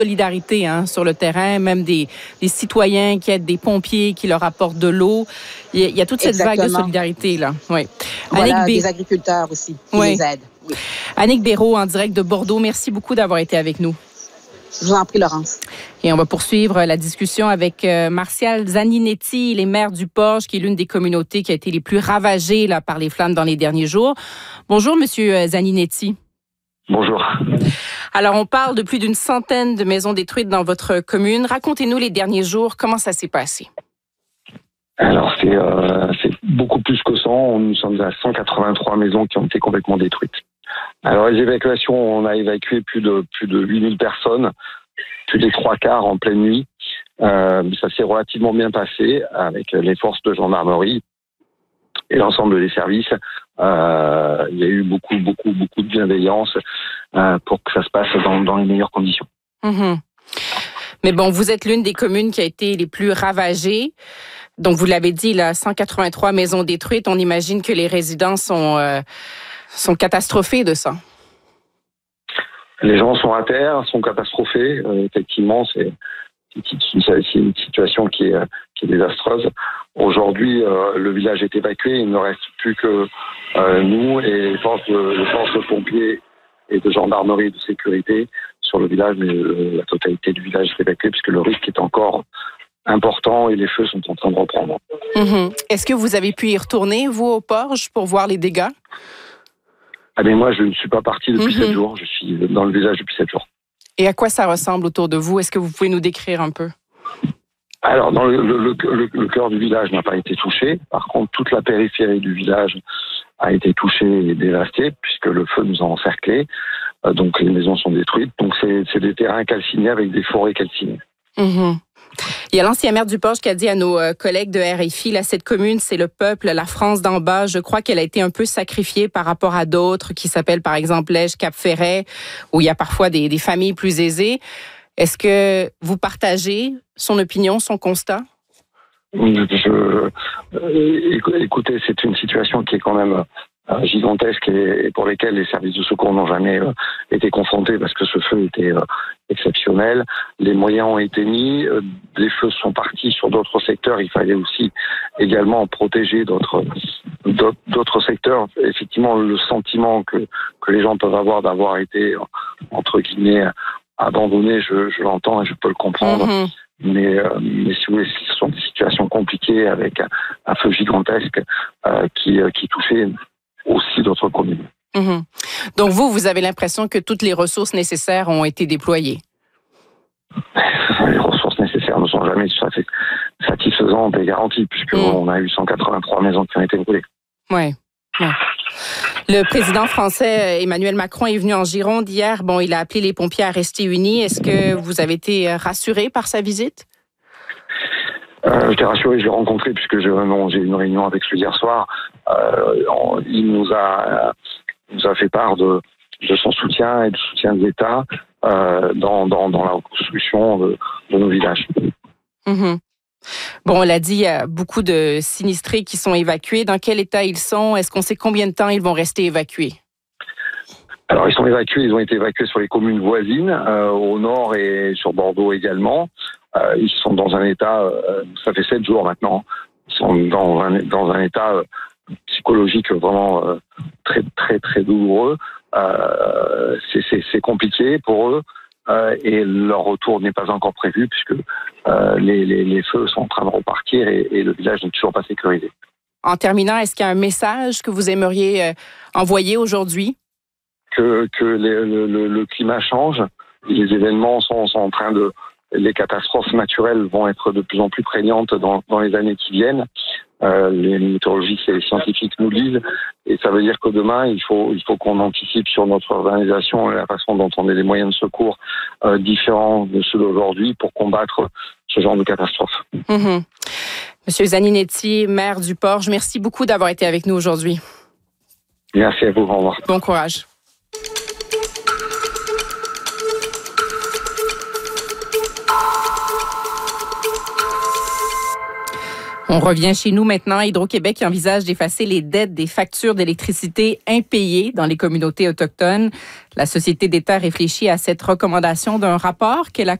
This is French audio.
solidarité sur le terrain, même des citoyens qui aident des pompiers, qui leur apportent de l'eau. Il y a toute cette vague de solidarité là. Oui. Voilà, des agriculteurs aussi qui les aident. Oui. Annick Béraud, en direct de Bordeaux, merci beaucoup d'avoir été avec nous. Je vous en prie, Laurence. Et on va poursuivre la discussion avec Martial Zaninetti, il est maire du Porge, qui est l'une des communautés qui a été les plus ravagées là, par les flammes dans les derniers jours. Bonjour, Monsieur Zaninetti. Bonjour. Alors, on parle de plus d'une centaine de maisons détruites dans votre commune. Racontez-nous les derniers jours, comment ça s'est passé? Alors, c'est beaucoup plus que 100. Nous sommes à 183 maisons qui ont été complètement détruites. Alors, les évacuations, on a évacué plus de 8000 personnes, plus des 3/4 en pleine nuit. Ça s'est relativement bien passé avec les forces de gendarmerie et l'ensemble des services. Il y a eu beaucoup de bienveillance pour que ça se passe dans les meilleures conditions. Mmh. Mais bon, vous êtes l'une des communes qui a été les plus ravagées. Donc, vous l'avez dit, là, 183 maisons détruites. On imagine que les résidents sont catastrophés de ça. Les gens sont à terre, sont catastrophés. Effectivement, c'est une situation qui est désastreuse. Aujourd'hui, le village est évacué. Il ne reste plus que nous et les forces de pompiers et de gendarmerie et de sécurité sur le village. Mais la totalité du village est évacuée puisque le risque est encore important et les feux sont en train de reprendre. Mmh. Est-ce que vous avez pu y retourner, vous, au Porge, pour voir les dégâts? Ah mais moi, je ne suis pas parti depuis 7 jours. Je suis dans le village depuis 7 jours. Et à quoi ça ressemble autour de vous? Est-ce que vous pouvez nous décrire un peu? Alors, dans le cœur du village n'a pas été touché. Par contre, toute la périphérie du village a été touchée et dévastée puisque le feu nous a encerclés. Donc, les maisons sont détruites. Donc, c'est des terrains calcinés avec des forêts calcinées. Mmh. Il y a l'ancien maire du Porge qui a dit à nos collègues de RFI, là, cette commune, c'est le peuple, la France d'en bas. Je crois qu'elle a été un peu sacrifiée par rapport à d'autres qui s'appellent, par exemple, Lège, Cap-Ferret, où il y a parfois des familles plus aisées. Est-ce que vous partagez son opinion, son constat? Écoutez, c'est une situation qui est quand même gigantesque et pour lesquelles les services de secours n'ont jamais été confrontés parce que ce feu était exceptionnel. Les moyens ont été mis, des feux sont partis sur d'autres secteurs. Il fallait aussi également protéger d'autres secteurs. Effectivement, le sentiment que les gens peuvent avoir d'avoir été, entre guillemets, abandonnés, je l'entends et je peux le comprendre. Mmh. Mais si vous voulez, ce sont des situations compliquées avec un feu gigantesque qui touchait aussi d'autres communes. Mmh. Donc vous avez l'impression que toutes les ressources nécessaires ont été déployées? Les ressources nécessaires ne sont jamais satisfaisantes et garanties puisqu'on a eu 183 maisons qui ont été brûlées. Oui. Le président français Emmanuel Macron est venu en Gironde hier. Bon, il a appelé les pompiers à rester unis. Est-ce que vous avez été rassuré par sa visite? J'étais rassuré, je l'ai rencontré puisque j'ai eu une réunion avec lui hier soir. Il nous a fait part de son soutien et du soutien de l'État dans la reconstruction de nos villages. Mmh. Bon, on l'a dit, il y a beaucoup de sinistrés qui sont évacués. Dans quel état ils sont? Est-ce qu'on sait combien de temps ils vont rester évacués? Alors, ils ont été évacués sur les communes voisines, au nord et sur Bordeaux également. Ils sont dans un état, ça fait 7 jours maintenant, ils sont dans un état psychologique vraiment très, très, très douloureux. C'est compliqué pour eux. Et leur retour n'est pas encore prévu puisque les feux sont en train de repartir et le village n'est toujours pas sécurisé. En terminant, est-ce qu'il y a un message que vous aimeriez envoyer aujourd'hui? Que le climat change, les événements sont en train de... Les catastrophes naturelles vont être de plus en plus prégnantes dans les années qui viennent. Les météorologistes et les scientifiques nous le disent. Et ça veut dire que demain, il faut qu'on anticipe sur notre organisation et la façon dont on ait des moyens de secours différents de ceux d'aujourd'hui pour combattre ce genre de catastrophes. Mmh. Monsieur Zaninetti, maire du Porge, merci beaucoup d'avoir été avec nous aujourd'hui. Merci à vous. Au revoir. Bon courage. On revient chez nous maintenant. Hydro-Québec envisage d'effacer les dettes des factures d'électricité impayées dans les communautés autochtones. La Société d'État réfléchit à cette recommandation d'un rapport qu'elle a